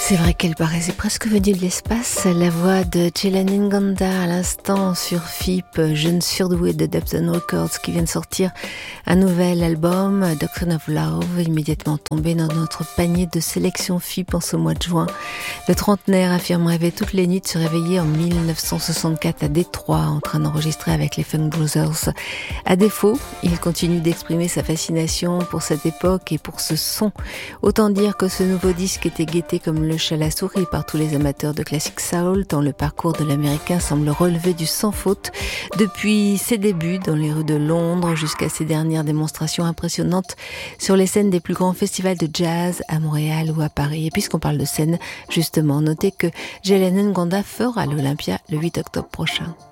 C'est vrai qu'elle paraissait presque venue de l'espace. La voix de Jelena Nganda à l'instant sur FIP, jeune surdouée de Dubstep Records qui vient de sortir un nouvel album, Doctrine of Love, immédiatement tombé dans notre panier de sélection FIP en ce mois de juin. Le trentenaire affirme rêver toutes les nuits de se réveiller en 1964 à Détroit en train d'enregistrer avec les Funk Brothers. À défaut, il continue d'exprimer sa fascination pour cette époque et pour ce son. Autant dire que ce nouveau disque était guetté comme le chat à la souris par tous les amateurs de classique soul, tant le parcours de l'américain semble relever du sans faute depuis ses débuts dans les rues de Londres jusqu'à ses dernières démonstrations impressionnantes sur les scènes des plus grands festivals de jazz à Montréal ou à Paris. Et puisqu'on parle de scène, justement, notez que Jelena Nganda fera l'Olympia le 8 octobre prochain.